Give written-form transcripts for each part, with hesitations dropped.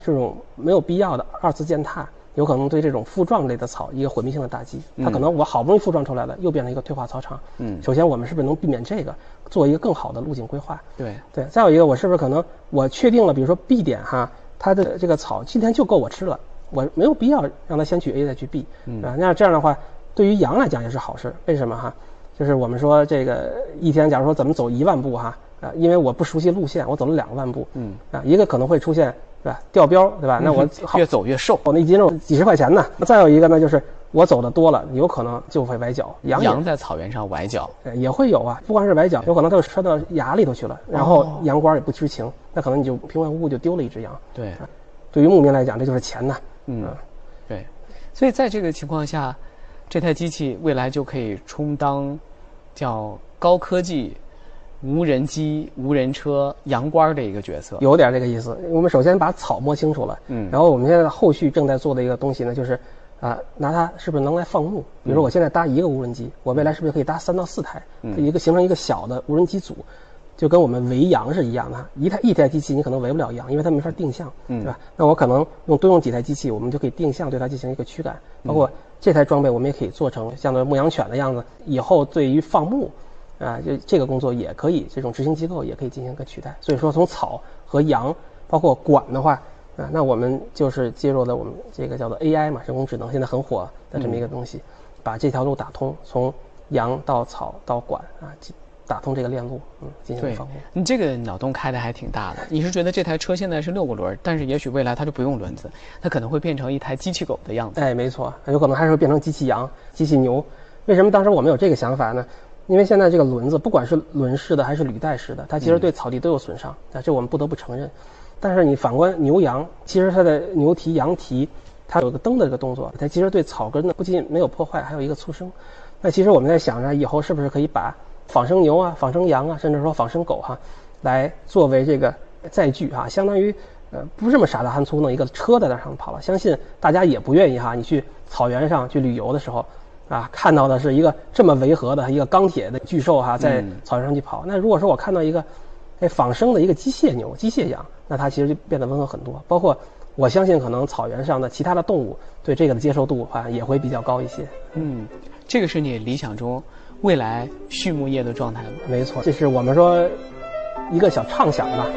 这种没有必要的二次践踏，有可能对这种复壮类的草一个毁灭性的打击。它可能我好不容易复壮出来了，又变成一个退化草场。首先我们是不是能避免这个，做一个更好的路径规划？对。再有一个，我是不是可能我确定了，比如说 B 点哈，它的这个草今天就够我吃了，我没有必要让它先去 A 再去 B，那这样的话，对于羊来讲也是好事。为什么哈？就是我们说这个一天，假如说怎么走1万步哈，因为我不熟悉路线，我走了2万步，一个可能会出现是吧掉标，对吧？那我越走越瘦， 我那一斤肉几十块钱呢。再有一个呢，就是我走的多了，有可能就会崴脚。 羊在草原上崴脚， 也会有啊，不光是崴脚，有可能它就摔到牙里头去了，然后羊倌也不知情，那可能你就平白无故就丢了一只羊。 对， 对于牧民来讲，这就是钱呐。 对，所以在这个情况下，这台机器未来就可以充当叫高科技无人机、无人车、羊倌的一个角色， 有点这个意思。我们首先把草摸清楚了，然后我们现在后续正在做的一个东西呢，就是拿它是不是能来放牧？比如说我现在搭一个无人机，我未来是不是可以搭3到4台，形成一个小的无人机组，就跟我们围羊是一样的。一台机器你可能围不了羊，因为它没法定向，对吧？那我可能多用几台机器，我们就可以定向对它进行一个驱赶。包括这台装备，我们也可以做成像牧羊犬的样子，以后对于放牧。就这个工作也可以，这种执行机构也可以进行一个取代。所以说，从草和羊，包括管的话，那我们就是接入了我们这个叫做 AI 嘛，人工智能，现在很火的这么一个东西，把这条路打通，从羊到草到管打通这个链路，进行放牧。 你这个脑洞开的还挺大的。你是觉得这台车现在是6个轮，但是也许未来它就不用轮子，它可能会变成一台机器狗的样子。 没错，有可能还是会变成机器羊、机器牛。为什么当时我们有这个想法呢？因为现在这个轮子，不管是轮式的还是履带式的，它其实对草地都有损伤，这我们不得不承认。但是你反观牛羊，其实它的牛蹄、羊蹄，它有个蹬的这个动作，它其实对草根呢不仅没有破坏，还有一个促生。那其实我们在想着以后是不是可以把仿生牛啊、仿生羊啊，甚至说仿生狗来作为这个载具相当于不是这么傻大憨粗弄一个车在那上跑了。相信大家也不愿意你去草原上去旅游的时候。看到的是一个这么违和的一个钢铁的巨兽在草原上去跑。那如果说我看到一个仿生的一个机械牛、机械羊，那它其实就变得温和很多。包括我相信可能草原上的其他的动物对这个的接受度也会比较高一些。 这个是你理想中未来畜牧业的状态吗？ 没错，这是我们说一个小畅想吧。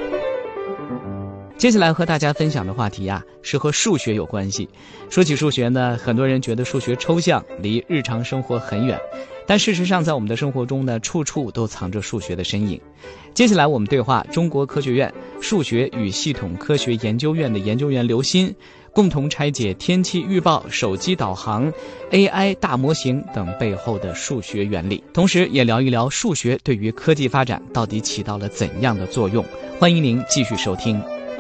接下来和大家分享的话题是和数学有关系。说起数学呢，很多人觉得数学抽象，离日常生活很远，但事实上在我们的生活中呢，处处都藏着数学的身影。接下来我们对话中国科学院数学与系统科学研究院的研究员刘鑫，共同拆解天气预报、手机导航、AI 大模型等背后的数学原理，同时也聊一聊数学对于科技发展到底起到了怎样的作用。欢迎您继续收听。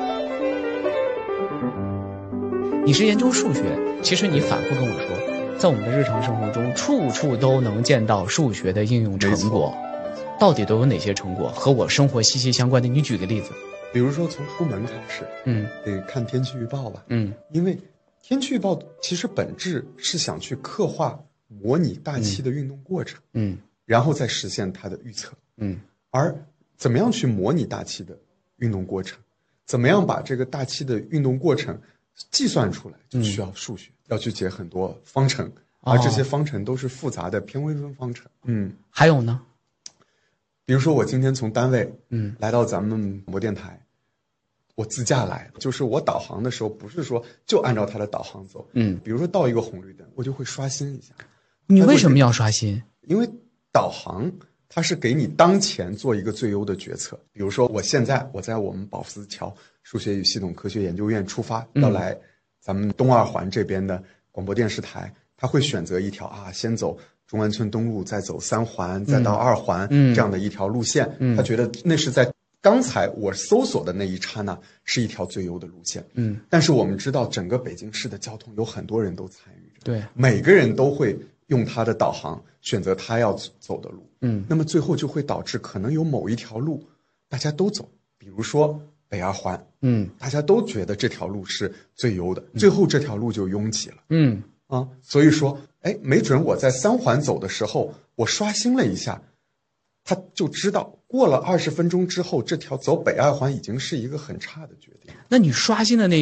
你是研究数学，其实你反复跟我说，在我们的日常生活中，处处都能见到数学的应用成果。到底都有哪些成果和我生活息息相关的？你举个例子。 比如说从出门开始，得看天气预报吧，因为天气预报其实本质是想去刻画、模拟大气的运动过程，然后再实现它的预测，而怎么样去模拟大气的运动过程，怎么样把这个大气的运动过程计算出来，就需要数学，要去解很多方程，而这些方程都是复杂的偏微分方程。 还有呢， 比如说我今天从单位来到咱们广播电台，我自驾来，就是我导航的时候不是说就按照它的导航走，比如说到一个红绿灯，我就会刷新一下。 你为什么要刷新？ 因为导航它是给你当前做一个最优的决策。比如说我现在我在我们宝福桥数学与系统科学研究院出发，要来咱们东二环这边的广播电视台，他会选择一条先走中关村东路，再走3环，再到2环这样的一条路线，他觉得那是在刚才我搜索的那一刹那是一条最优的路线。但是我们知道整个北京市的交通有很多人都参与着， 对， 每个人都会用他的导航选择他要走的路，那么最后就会导致可能有某一条路大家都走，比如说北2环，大家都觉得这条路是最优的，最后这条路就拥挤了，所以说，没准我在3环走的时候，我刷新了一下，他就知道过了20分钟之后，这条走北2环已经是一个很差的决定。 那你刷新的那